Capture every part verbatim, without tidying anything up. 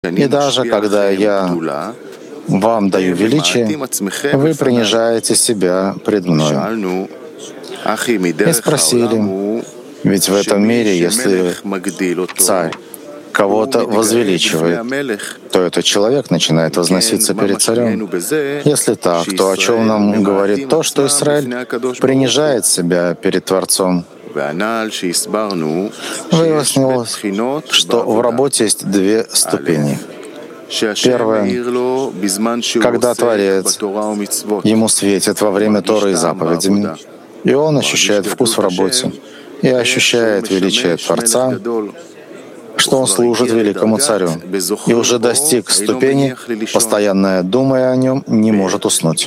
И даже когда я вам даю величие, вы принижаете себя пред мною. И спросили, ведь в этом мире, если царь кого-то возвеличивает, то этот человек начинает возноситься перед царем. Если так, то о чем нам говорит то, что Израиль принижает себя перед Творцом? Выяснилось, что в работе есть две ступени. Первое, когда Творец ему светит во время Торы и заповедями, и он ощущает вкус в работе, и ощущает величие Творца, что он служит великому царю, и уже достиг ступени, постоянно думая о нем, не может уснуть.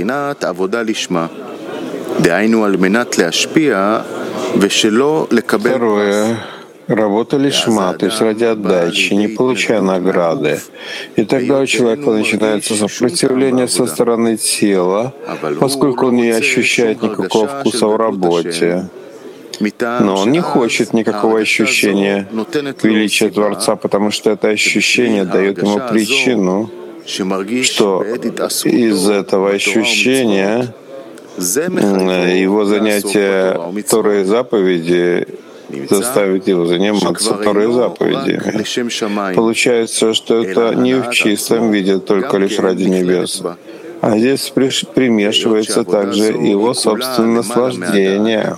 Второе. Работа лишма, то есть ради отдачи, не получая награды. И тогда у человека начинается сопротивление со стороны тела, поскольку он не ощущает никакого вкуса в работе. Но он не хочет никакого ощущения величия Творца, потому что это ощущение дает ему причину, что из этого ощущения его занятия Торой и заповеди заставить его заниматься Торой и заповедями. Получается, что это не в чистом виде, только лишь ради небес. А здесь примешивается также его собственное наслаждение.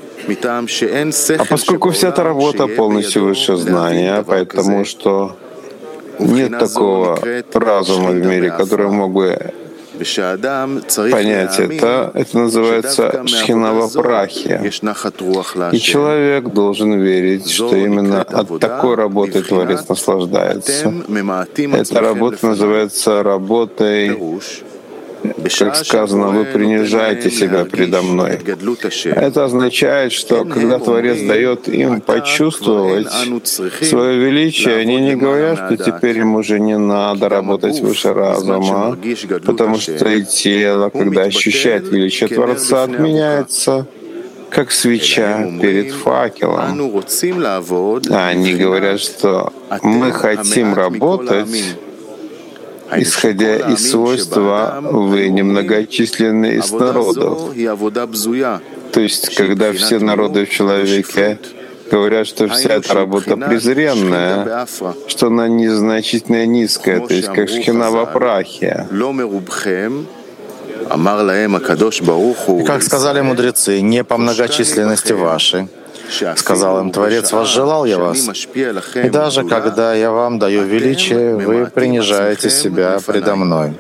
А поскольку вся эта работа полностью выше знания, потому что нет такого разума в мире, который мог бы понять это, это называется шхина во прахе. И человек должен верить, что именно от такой работы Творец наслаждается. Эта работа называется работой, как сказано, вы принижаете себя предо мной. Это означает, что когда Творец дает им почувствовать свое величие, они не говорят, что теперь им уже не надо работать выше разума, потому что и тело, когда ощущает величие Творца, отменяется, как свеча перед факелом. А они говорят, что мы хотим работать, исходя из свойства «вы немногочисленны из народов». То есть, когда все народы в человеке говорят, что вся эта работа презренная, что она незначительная, низкая, то есть как шхина во прахе. И как сказали мудрецы, не по многочисленности вашей, сказал им Творец, возжелал я вас. И даже когда я вам даю величие, вы принижаете себя предо мной.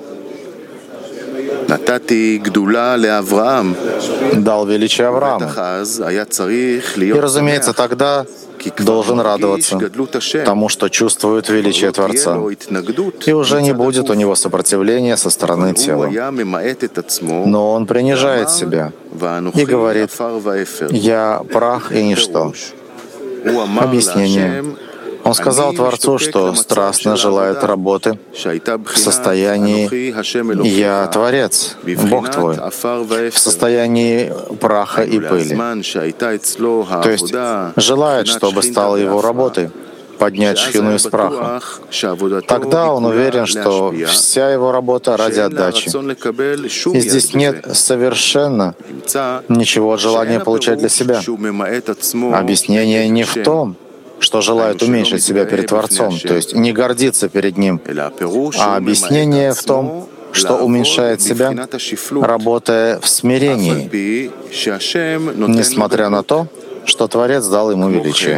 Дал величие Аврааму. И, разумеется, тогда должен радоваться тому, что чувствует величие Творца. И уже не будет у него сопротивления со стороны тела. Но он принижает себя и говорит: «Я прах и ничто». Объяснение. Он сказал Творцу, что страстно желает работы в состоянии «Я Творец, Бог твой», в состоянии праха и пыли. То есть желает, чтобы стало его работой поднять шхину из праха. Тогда он уверен, что вся его работа ради отдачи. И здесь нет совершенно ничего от желания получать для себя. Объяснение не в том, что желает уменьшить себя перед Творцом, то есть не гордиться перед Ним, а объяснение в том, что уменьшает себя, работая в смирении, несмотря на то, что Творец дал ему величие.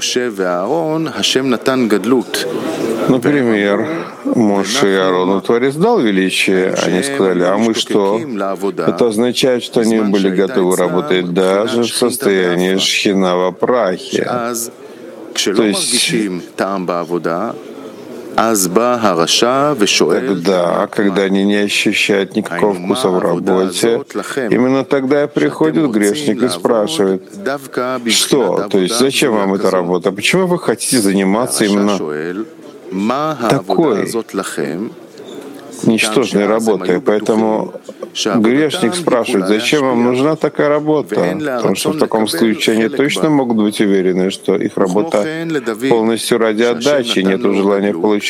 Например, Моше и Аарону Творец дал величие, они сказали: а мы что? Это означает, что они были готовы работать даже в состоянии шхина во прахе. То есть тогда, когда они не ощущают никакого вкуса в работе, именно тогда и приходит грешник и спрашивает: что? То есть зачем вам эта работа? Почему вы хотите заниматься именно такой ничтожной работой? Поэтому Грешник спрашивает, зачем вам нужна такая работа? Потому что в таком случае они точно могут быть уверены, что их работа полностью ради отдачи, нет желания получить